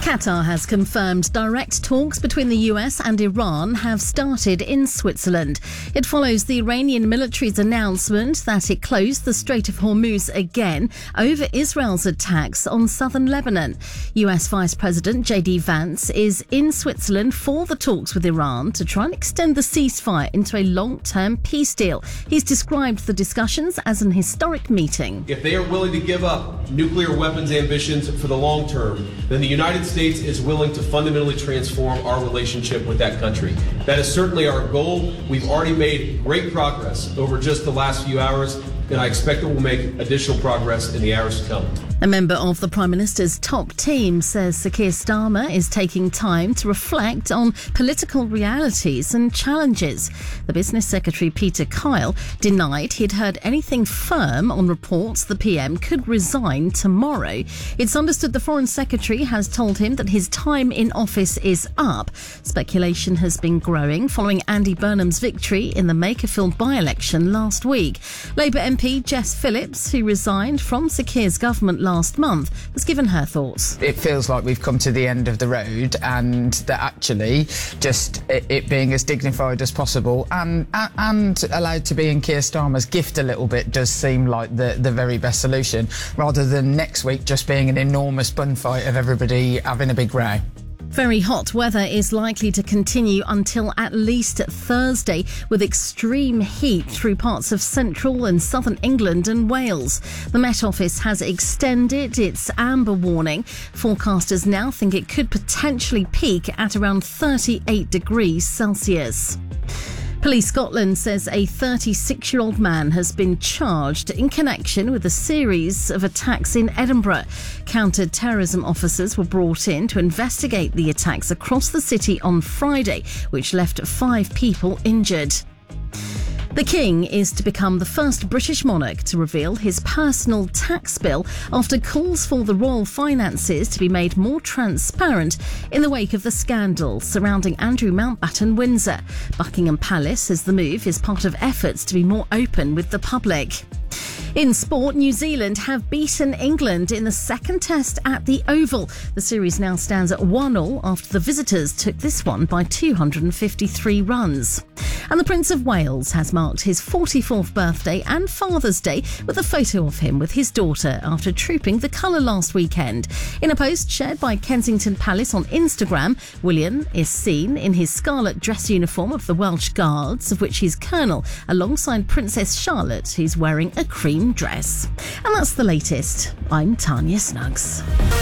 Qatar has confirmed direct talks between the US and Iran have started in Switzerland. It follows the Iranian military's announcement that it closed the Strait of Hormuz again over Israel's attacks on southern Lebanon. US Vice President J.D. Vance is in Switzerland for the talks with Iran to try and extend the ceasefire into a long-term peace deal. He's described the discussions as an historic meeting. If they are willing to give up nuclear weapons ambitions for the long term, then the United States is willing to fundamentally transform our relationship with that country. That is certainly our goal. We've already made great progress over just the last few hours, and I expect that we'll make additional progress in the hours to come. A member of the Prime Minister's top team says Sir Keir Starmer is taking time to reflect on political realities and challenges. The Business Secretary Peter Kyle denied he'd heard anything firm on reports the PM could resign tomorrow. It's understood the Foreign Secretary has told him that his time in office is up. Speculation has been growing following Andy Burnham's victory in the Makerfield by-election last week. Labour MP Jess Phillips, who resigned from Sir Keir's government last month, has given her thoughts. It feels like we've come to the end of the road, and that actually just it being as dignified as possible and allowed to be in Keir Starmer's gift a little bit does seem like the very best solution, rather than next week just being an enormous bun fight of everybody having a big row. Very hot weather is likely to continue until at least Thursday, with extreme heat through parts of central and southern England and Wales. The Met Office has extended its amber warning. Forecasters now think it could potentially peak at around 38 degrees Celsius. Police Scotland says a 36-year-old man has been charged in connection with a series of attacks in Edinburgh. Counter-terrorism officers were brought in to investigate the attacks across the city on Friday, which left 5 people injured. The King is to become the first British monarch to reveal his personal tax bill after calls for the royal finances to be made more transparent in the wake of the scandal surrounding Andrew Mountbatten Windsor. Buckingham Palace says the move is part of efforts to be more open with the public. In sport, New Zealand have beaten England in the second test at the Oval. The series now stands at 1-1 after the visitors took this one by 253 runs. And the Prince of Wales has marked his 44th birthday and Father's Day with a photo of him with his daughter after trooping the colour last weekend. In a post shared by Kensington Palace on Instagram, William is seen in his scarlet dress uniform of the Welsh Guards, of which he's colonel, alongside Princess Charlotte, who's wearing a cream dress. And that's the latest. I'm Tanya Snuggs.